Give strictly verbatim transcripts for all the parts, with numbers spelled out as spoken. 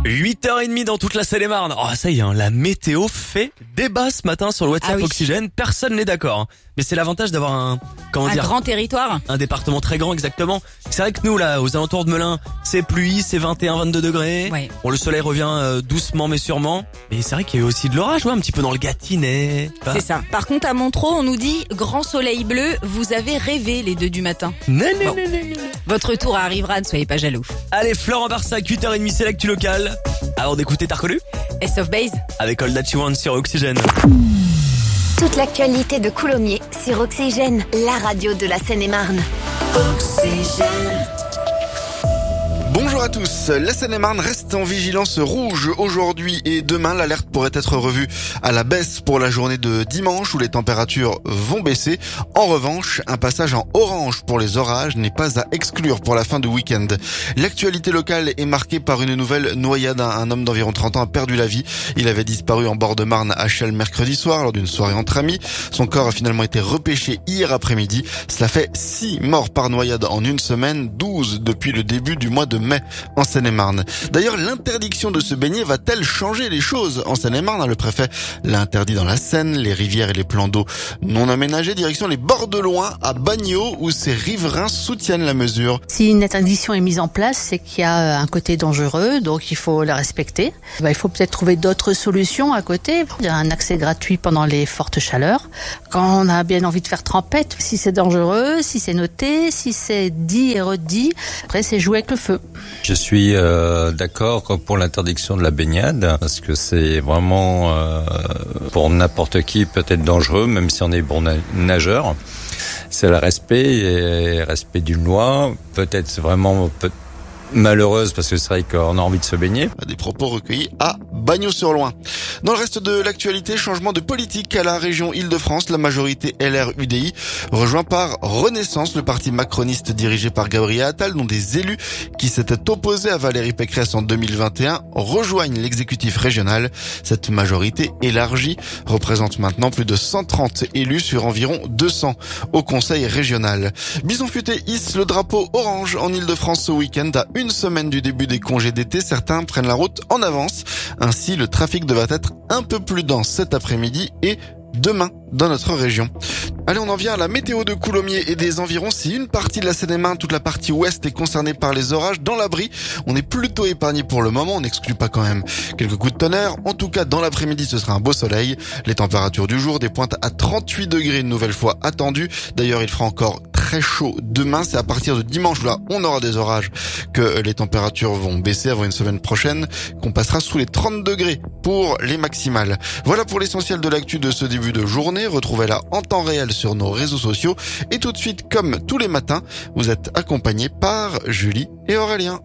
huit heures trente dans toute la Seine-et-Marne. Oh, ça y est, hein, la météo fait débat ce matin sur le WhatsApp ah oui. Oxygène. Personne n'est d'accord. Hein. Mais c'est l'avantage d'avoir un, comment un dire, grand territoire. un département très grand, exactement. C'est vrai que nous, là, aux alentours de Melun, c'est pluie, c'est vingt et un, vingt-deux degrés. Ouais. Bon, le soleil revient euh, doucement mais sûrement. Et c'est vrai qu'il y a eu aussi de l'orage, ouais, un petit peu dans le Gâtinais. Ah. C'est ça. Par contre, à Montreux, on nous dit grand soleil bleu. Vous avez rêvé les deux du matin. Non, non, Bon. non, non, non. Votre tour arrivera, ne soyez pas jaloux. Allez, Florent Barsac, huit heures trente, c'est l'actu locale. Avant d'écouter, t'as reconnu? S of Base. Avec All That You Want sur Oxygène. Toute l'actualité de Coulommiers sur Oxygène, la radio de la Seine-et-Marne. Oxygène. Bonjour à tous, la Seine-et-Marne reste en vigilance rouge aujourd'hui et demain. L'alerte pourrait être revue à la baisse pour la journée de dimanche où les températures vont baisser. En revanche, un passage en orange pour les orages n'est pas à exclure pour la fin du week-end. L'actualité locale est marquée par une nouvelle noyade. Un homme d'environ trente ans a perdu la vie. Il avait disparu en bord de Marne à Chelles mercredi soir lors d'une soirée entre amis. Son corps a finalement été repêché hier après-midi. Cela fait six morts par noyade en une semaine, douze depuis le début du mois de mai en Seine-et-Marne. D'ailleurs, l'interdiction de se baigner va-t-elle changer les choses en Seine-et-Marne? Le préfet l'a interdit dans la Seine, les rivières et les plans d'eau non aménagés, direction les bords de Loing à Bagnols où ces riverains soutiennent la mesure. Si une interdiction est mise en place, c'est qu'il y a un côté dangereux, donc il faut la respecter. Ben, il faut peut-être trouver d'autres solutions à côté. Il y a un accès gratuit pendant les fortes chaleurs. Quand on a bien envie de faire trempette, si c'est dangereux, si c'est noté, si c'est dit et redit, après c'est jouer avec le feu. Je suis euh, d'accord pour l'interdiction de la baignade parce que c'est vraiment euh, pour n'importe qui peut-être dangereux, même si on est bon nageur. C'est le respect et respect d'une loi. Peut-être c'est vraiment peut malheureuse parce que c'est vrai qu'on a envie de se baigner. Des propos recueillis à Bagnols-sur-Loing. Dans le reste de l'actualité, changement de politique à la région Île-de-France. La majorité L R U D I rejoint par Renaissance, le parti macroniste dirigé par Gabriel Attal, dont des élus qui s'étaient opposés à Valérie Pécresse en deux mille vingt et un rejoignent l'exécutif régional. Cette majorité élargie représente maintenant plus de cent trente élus sur environ deux cents au conseil régional. Bison Futé hisse le drapeau orange en Île-de-France ce week-end. À une semaine du début des congés d'été, certains prennent la route en avance. Ainsi, le trafic devrait être un peu plus dense cet après-midi et demain dans notre région. Allez, on en vient à la météo de Coulommiers et des environs. Si une partie de la Seine-et-Marne, toute la partie ouest est concernée par les orages, dans l'abri, on est plutôt épargné pour le moment. On n'exclut pas quand même quelques coups de tonnerre. En tout cas, dans l'après-midi, ce sera un beau soleil. Les températures du jour, des pointes à trente-huit degrés une nouvelle fois attendues. D'ailleurs, il fera encore très chaud demain. C'est à partir de dimanche, là, on aura des orages, que les températures vont baisser avant une semaine prochaine, qu'on passera sous les trente degrés pour les maximales. Voilà pour l'essentiel de l'actu de ce début de journée. Retrouvez-la en temps réel sur nos réseaux sociaux. Et tout de suite, comme tous les matins, vous êtes accompagnés par Julie et Aurélien.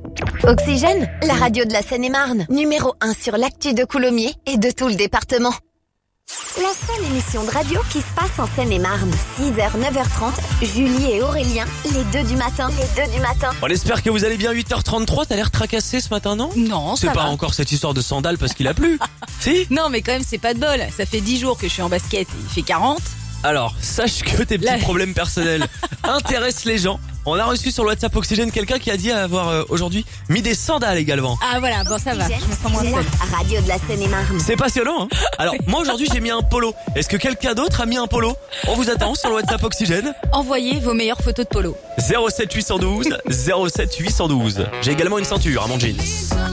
Oxygène, la radio de la Seine-et-Marne, numéro un sur l'actu de Coulommiers et de tout le département. La seule émission de radio qui se passe en Seine-et-Marne. six heures, neuf heures trente, Julie et Aurélien, les deux du matin. Les deux du matin. On espère que vous allez bien. Huit heures trente-trois, t'as l'air tracassé ce matin, non? Non, C'est ça pas va. encore cette histoire de sandales parce qu'il a plu. Si? Non, mais quand même, c'est pas de bol. Ça fait dix jours que je suis en basket et il fait quarante. Alors, sache que tes petits Là- problèmes personnels intéressent les gens. On a reçu sur le WhatsApp Oxygène quelqu'un qui a dit avoir euh, aujourd'hui mis des sandales également. Ah voilà, bon ça va. Oxygène, Je me sens moins c'est seule. la radio de la Seine-et-Marne. C'est passionnant, hein? Alors, moi aujourd'hui j'ai mis un polo. Est-ce que quelqu'un d'autre a mis un polo? On vous attend sur le WhatsApp Oxygène. Envoyez vos meilleures photos de polo. zéro sept huit cent douze zéro sept huit cent douze. J'ai également une ceinture à mon jean.